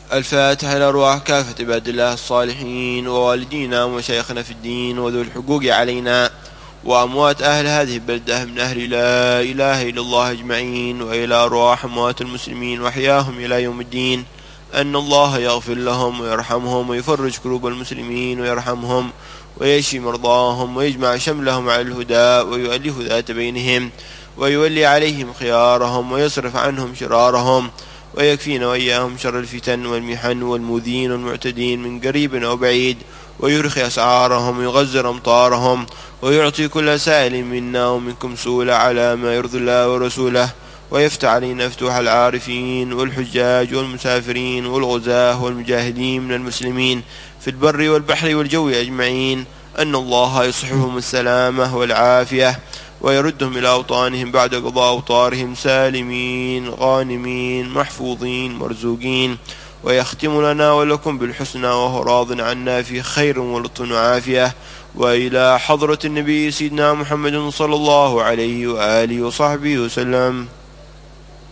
الفاتحة إلى أرواح كافة عباد الله الصالحين ووالدينا ومشايخنا في الدين وذو الحقوق علينا وأموات أهل هذه البلدة من أهل لا إله إلا الله أجمعين، وإلى أرواح أموات المسلمين وأحياهم إلى يوم الدين، أن الله يغفر لهم ويرحمهم ويفرج كروب المسلمين ويرحمهم ويشفي مرضاهم ويجمع شملهم على الهدى ويؤلف ذات بينهم ويولي عليهم خيارهم ويصرف عنهم شرارهم ويكفينا وإياهم شر الفتن والمحن والمؤذين والمعتدين من قريب أو بعيد، ويرخي أسعارهم ويغزر أمطارهم ويعطي كل سائل منا ومنكم سؤلا على ما يرضي الله ورسوله، ويفتح علينا فتوح العارفين والحجاج والمسافرين والغزاة والمجاهدين من المسلمين في البر والبحر والجو أجمعين، أن الله يصحبهم السلامة والعافية ويردهم إلى أوطانهم بعد قضاء أوطارهم سالمين غانمين محفوظين مرزوقين، ويختم لنا ولكم بالحسنى وهو راض عنا في خير ولطف وعافية. وإلى حضرة النبي سيدنا محمد صلى الله عليه وآله وصحبه وسلم.